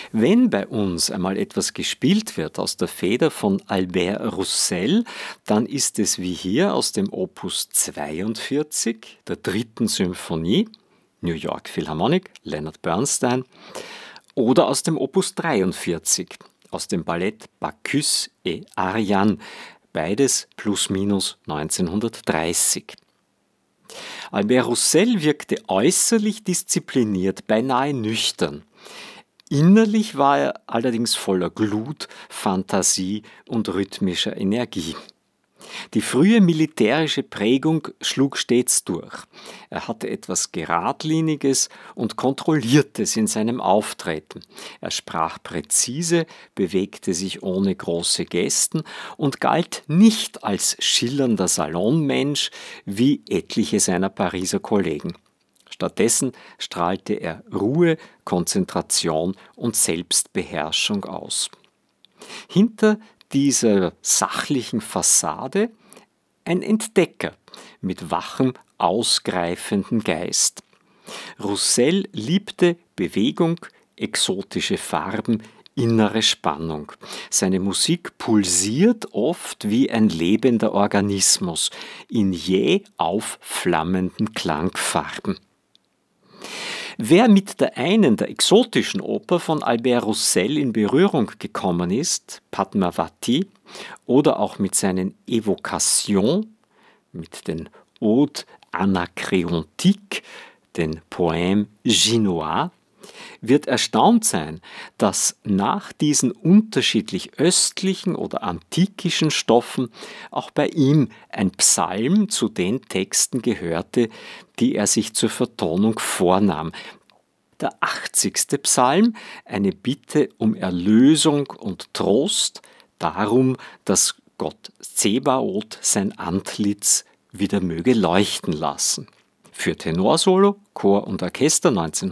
Wenn bei uns einmal etwas gespielt wird aus der Feder von Albert Roussel, dann ist es wie hier aus dem Opus 42, der dritten Symphonie, New York Philharmonic, Leonard Bernstein, oder aus dem Opus 43, aus dem Ballett Bacchus et Ariane, beides plus minus 1930. Albert Roussel wirkte äußerlich diszipliniert, beinahe nüchtern. Innerlich war er allerdings voller Glut, Fantasie und rhythmischer Energie. Die frühe militärische Prägung schlug stets durch. Er hatte etwas Geradliniges und Kontrolliertes in seinem Auftreten. Er sprach präzise, bewegte sich ohne große Gesten und galt nicht als schillernder Salonmensch wie etliche seiner Pariser Kollegen. Stattdessen strahlte er Ruhe, Konzentration und Selbstbeherrschung aus. Hinter dieser sachlichen Fassade ein Entdecker mit wachem, ausgreifenden Geist. Roussel liebte Bewegung, exotische Farben, innere Spannung. Seine Musik pulsiert oft wie ein lebender Organismus in jäh aufflammenden Klangfarben. Wer mit der einen der exotischen Oper von Albert Roussel in Berührung gekommen ist, Padmavati, oder auch mit seinen Evocations, mit den Odes anakreontiques, den Poèmes ginois, wird erstaunt sein, dass nach diesen unterschiedlich östlichen oder antikischen Stoffen auch bei ihm ein Psalm zu den Texten gehörte, die er sich zur Vertonung vornahm. Der 80. Psalm, eine Bitte um Erlösung und Trost, darum, dass Gott Zebaoth sein Antlitz wieder möge leuchten lassen. Für Tenorsolo, Chor und Orchester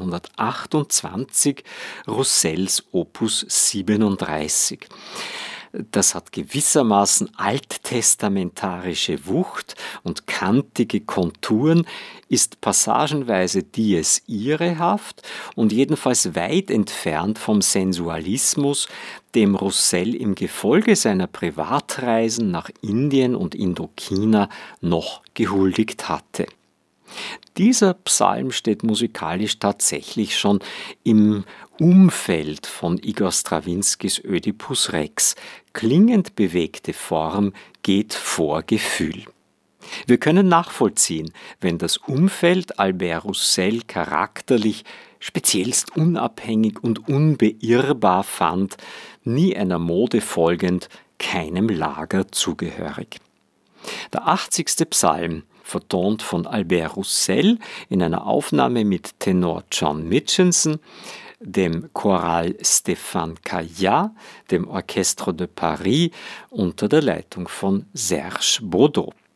1928 Roussels Opus 37. Das hat gewissermaßen alttestamentarische Wucht und kantige Konturen, ist passagenweise dies irehaft und jedenfalls weit entfernt vom Sensualismus, dem Roussel im Gefolge seiner Privatreisen nach Indien und Indochina noch gehuldigt hatte. Dieser Psalm steht musikalisch tatsächlich schon im Umfeld von Igor Strawinskys Ödipus Rex. Klingend bewegte Form geht vor Gefühl. Wir können nachvollziehen, wenn das Umfeld Albert Roussel charakterlich speziellst unabhängig und unbeirrbar fand, nie einer Mode folgend, keinem Lager zugehörig. Der 80. Psalm, vertont von Albert Roussel in einer Aufnahme mit Tenor John Mitchinson, dem Choral Stéphane Caillat, dem Orchestre de Paris unter der Leitung von Serge Boudot.